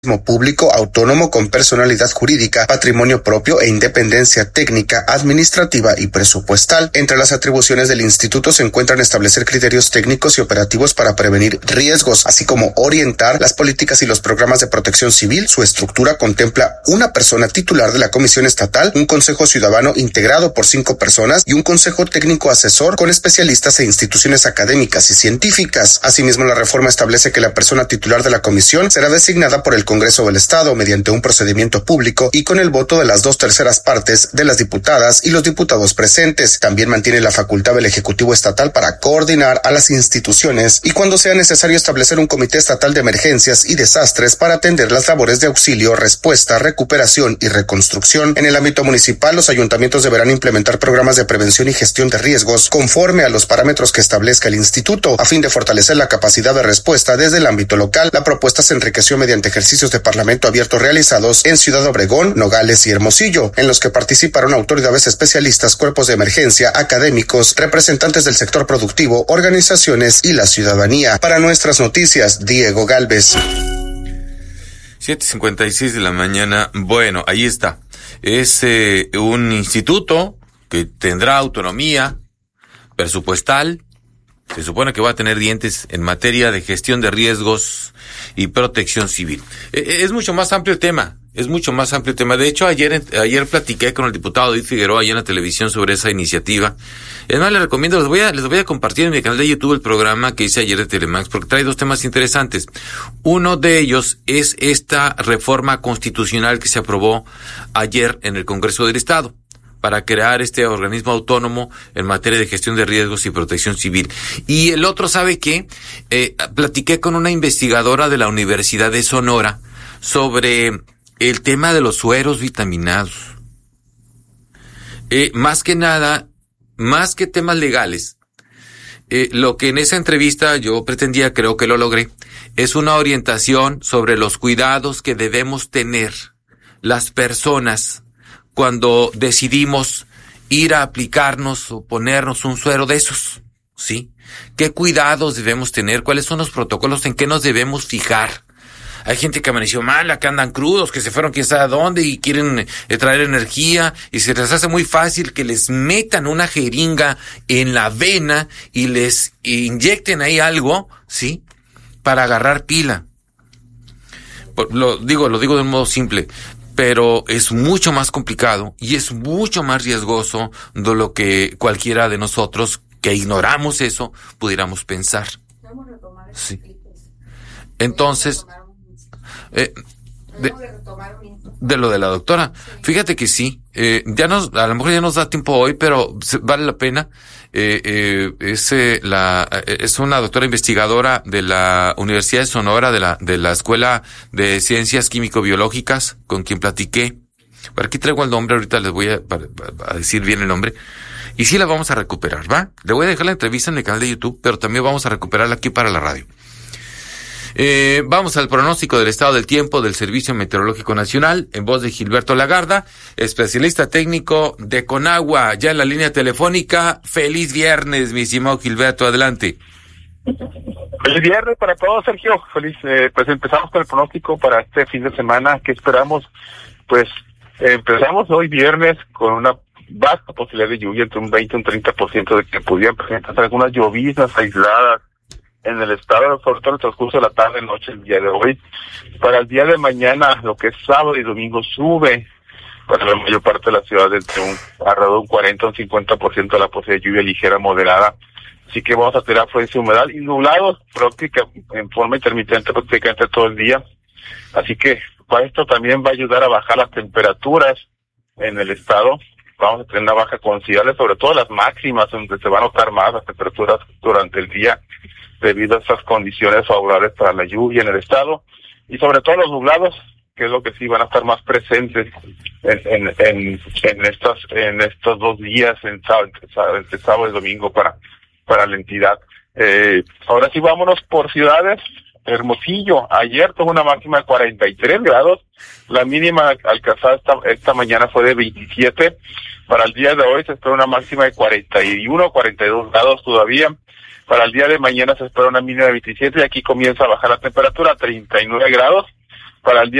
público autónomo con personalidad jurídica, patrimonio propio e independencia técnica, administrativa y presupuestal. Entre las atribuciones del instituto se encuentran establecer criterios técnicos y operativos para prevenir riesgos, así como orientar las políticas y los programas de protección civil. Su estructura contempla una persona titular de la Comisión Estatal, un consejo ciudadano integrado por 5 personas y un consejo técnico asesor con especialistas e instituciones académicas y científicas. Asimismo, la reforma establece que la persona titular de la comisión será designada por el Congreso del Estado mediante un procedimiento público y con el voto de las 2/3 partes de las diputadas y los diputados presentes. También mantiene la facultad del Ejecutivo Estatal para coordinar a las instituciones y cuando sea necesario establecer un comité estatal de emergencias y desastres para atender las labores de auxilio, respuesta, recuperación y reconstrucción. En el ámbito municipal, los ayuntamientos deberán implementar programas de prevención y gestión de riesgos conforme a los parámetros que establezca el instituto a fin de fortalecer la capacidad de respuesta desde el ámbito local. La propuesta se enriqueció mediante ejercicios de Parlamento abierto realizados en Ciudad Obregón, Nogales y Hermosillo, en los que participaron autoridades especialistas, cuerpos de emergencia, académicos, representantes del sector productivo, organizaciones y la ciudadanía. Para Nuestras Noticias, Diego Gálvez. 7:56 de la mañana. Bueno, ahí está. Es un instituto que tendrá autonomía presupuestal. Se supone que va a tener dientes en materia de gestión de riesgos y protección civil. Es mucho más amplio el tema. De hecho, ayer platiqué con el diputado David Figueroa allá en la televisión sobre esa iniciativa. Es más, les recomiendo, les voy a compartir en mi canal de YouTube el programa que hice ayer de Telemax, porque trae 2 temas interesantes. Uno de ellos es esta reforma constitucional que se aprobó ayer en el Congreso del Estado para crear este organismo autónomo en materia de gestión de riesgos y protección civil. Y el otro, ¿sabe qué? Platiqué con una investigadora de la Universidad de Sonora sobre el tema de los sueros vitaminados. Más que nada, más que temas legales, lo que en esa entrevista yo pretendía, creo que lo logré, es una orientación sobre los cuidados que debemos tener las personas cuando decidimos ir a aplicarnos o ponernos un suero de esos, ¿sí? ¿Qué cuidados debemos tener? ¿Cuáles son los protocolos? ¿En qué nos debemos fijar? Hay gente que amaneció mala, que andan crudos, que se fueron quién sabe a dónde y quieren traer energía y se les hace muy fácil que les metan una jeringa en la vena y les inyecten ahí algo, ¿sí? Para agarrar pila. Lo digo de un modo simple. Pero es mucho más complicado y es mucho más riesgoso de lo que cualquiera de nosotros que ignoramos eso pudiéramos pensar. Sí. Entonces, de lo de la doctora, fíjate que sí, a lo mejor ya nos da tiempo hoy, pero vale la pena. Es una doctora investigadora de la Universidad de Sonora, de la Escuela de Ciencias Químico-Biológicas, con quien platiqué. Por aquí traigo el nombre, ahorita les voy a decir bien el nombre. Y sí la vamos a recuperar, ¿va? Le voy a dejar la entrevista en el canal de YouTube, pero también vamos a recuperarla aquí para la radio. Vamos al pronóstico del estado del tiempo del Servicio Meteorológico Nacional, en voz de Gilberto Lagarda, especialista técnico de Conagua, ya en la línea telefónica. Feliz viernes, mi estimado Gilberto, adelante. Feliz viernes para todos, Sergio. Pues empezamos con el pronóstico para este fin de semana. ¿Qué esperamos? Pues empezamos hoy viernes con una vasta posibilidad de lluvia, entre un 20 y un 30% de que pudieran presentarse algunas lloviznas aisladas en el estado, sobre todo en el transcurso de la tarde, noche, el día de hoy. Para el día de mañana, lo que es sábado y domingo, sube para la mayor parte de la ciudad entre alrededor de un 40 o un 50% de la posibilidad de lluvia ligera moderada. Así que vamos a tener afluencia humedad y nublados en forma intermitente prácticamente todo el día. Así que para esto también va a ayudar a bajar las temperaturas en el estado. Vamos a tener una baja considerable, sobre todo las máximas, donde se van a notar más las temperaturas durante el día, debido a estas condiciones favorables para la lluvia en el estado, y sobre todo los nublados, que es lo que sí van a estar más presentes en estos 2 días, entre sábado y domingo para la entidad. Ahora sí, vámonos por ciudades. Hermosillo, ayer tuvo una máxima de 43 grados, la mínima alcanzada esta mañana fue de 27, para el día de hoy se espera una máxima de 41, 42 grados todavía. Para el día de mañana se espera una mínima de 27 y aquí comienza a bajar la temperatura a 39 grados. para el día